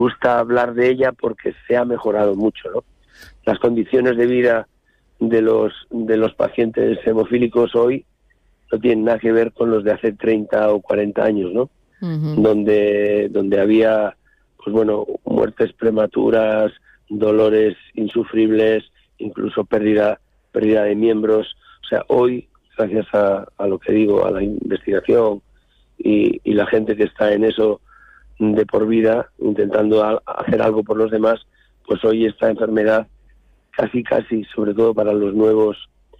gusta hablar de ella porque se ha mejorado mucho, ¿no? Las condiciones de vida de los pacientes hemofílicos hoy no tienen nada que ver con los de hace 30 o 40 años, ¿no? Uh-huh. Donde había, pues bueno, muertes prematuras, dolores insufribles, incluso pérdida de miembros. O sea, hoy, gracias a lo que digo, a la investigación y la gente que está en eso de por vida, intentando hacer algo por los demás, pues hoy esta enfermedad casi, sobre todo para los nuevos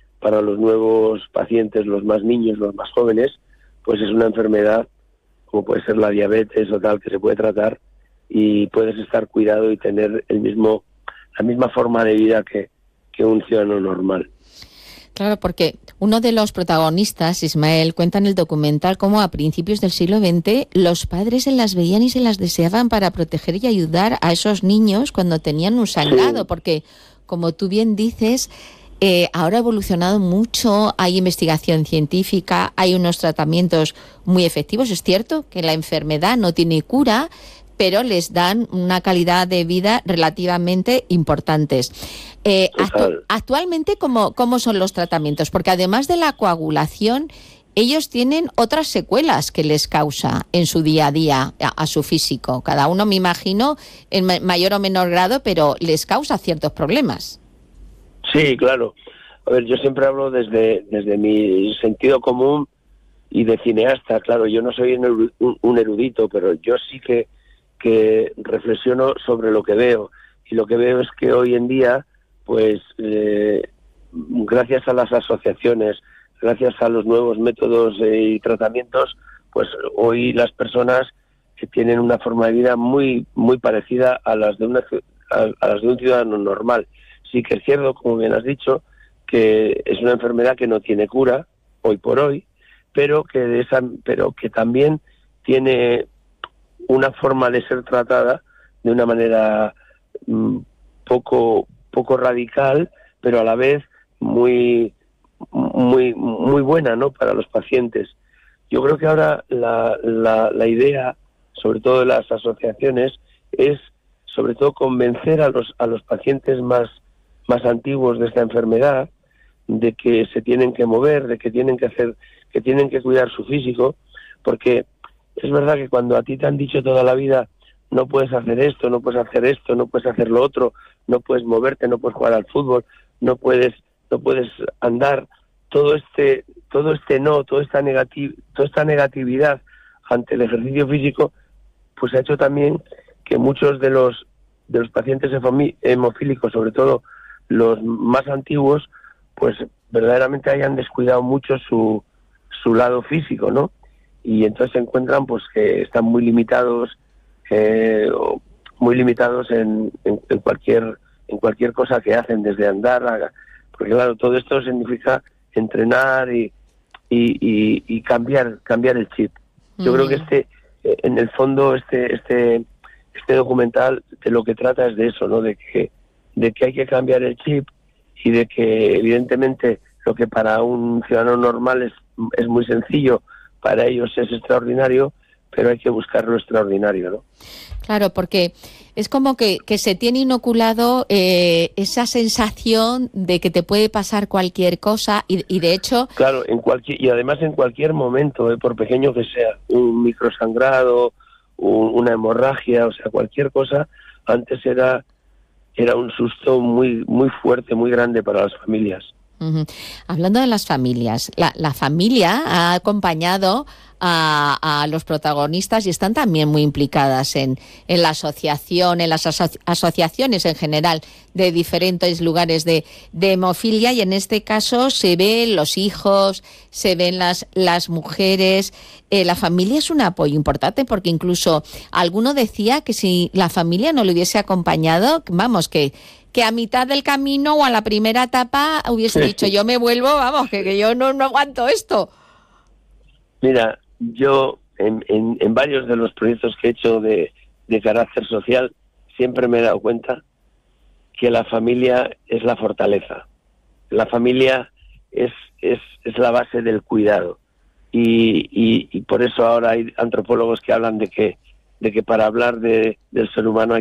pacientes, los más niños, los más jóvenes, pues es una enfermedad como puede ser la diabetes o tal, que se puede tratar y puedes estar cuidado y tener la misma forma de vida que un ciudadano normal. Claro, porque uno de los protagonistas, Ismael, cuenta en el documental cómo a principios del siglo XX los padres se las veían y se las deseaban para proteger y ayudar a esos niños cuando tenían un sangrado, sí. Porque, como tú bien dices, ahora ha evolucionado mucho, hay investigación científica, hay unos tratamientos muy efectivos. Es cierto que la enfermedad no tiene cura, pero les dan una calidad de vida relativamente importantes. Actualmente, ¿cómo son los tratamientos? Porque además de la coagulación, ellos tienen otras secuelas que les causa en su día a día a su físico. Cada uno, me imagino, en mayor o menor grado, pero les causa ciertos problemas. Sí, claro. A ver, yo siempre hablo desde mi sentido común y de cineasta. Claro, yo no soy un erudito, pero yo sí que reflexiono sobre lo que veo. Y lo que veo es que hoy en día, pues, gracias a las asociaciones, gracias a los nuevos métodos y tratamientos, pues hoy las personas que tienen una forma de vida muy muy parecida a las de un ciudadano normal. Sí que es cierto, como bien has dicho, que es una enfermedad que no tiene cura hoy por hoy, pero que también tiene una forma de ser tratada de una manera poco radical, pero a la vez muy buena, ¿no?, para los pacientes. Yo creo que ahora la idea, sobre todo de las asociaciones, es sobre todo convencer a los pacientes más antiguos de esta enfermedad de que se tienen que mover, de que tienen que cuidar su físico, porque es verdad que cuando a ti te han dicho toda la vida no puedes hacer esto, no puedes hacer esto, no puedes hacer lo otro, no puedes moverte, no puedes jugar al fútbol, no puedes andar, toda esta negatividad ante el ejercicio físico, pues ha hecho también que muchos de los pacientes hemofílicos, sobre todo los más antiguos, pues verdaderamente hayan descuidado mucho su lado físico, ¿no? Y entonces se encuentran pues que están muy limitados en cualquier cosa que hacen, desde andar porque claro, todo esto significa entrenar y cambiar el chip. Yo creo que en el fondo este documental de lo que trata es de eso, ¿no? De que hay que cambiar el chip y de que evidentemente lo que para un ciudadano normal es muy sencillo, para ellos es extraordinario, pero hay que buscar lo extraordinario, ¿no? Claro, porque es como que se tiene inoculado esa sensación de que te puede pasar cualquier cosa y de hecho... Claro, y además en cualquier momento, por pequeño que sea, un microsangrado, una hemorragia, o sea, cualquier cosa, antes era un susto muy muy fuerte, muy grande para las familias. Uh-huh. Hablando de las familias, la familia ha acompañado a los protagonistas y están también muy implicadas en la asociación, en las asociaciones en general de diferentes lugares de hemofilia, y en este caso se ven los hijos, se ven las mujeres. La familia es un apoyo importante porque incluso alguno decía que si la familia no le hubiese acompañado, vamos, que a mitad del camino o a la primera etapa hubiese dicho yo me vuelvo, vamos, que yo no aguanto esto. Mira, yo en varios de los proyectos que he hecho de carácter social siempre me he dado cuenta que la familia es la fortaleza. La familia es la base del cuidado y por eso ahora hay antropólogos que hablan de que de que para hablar del ser humano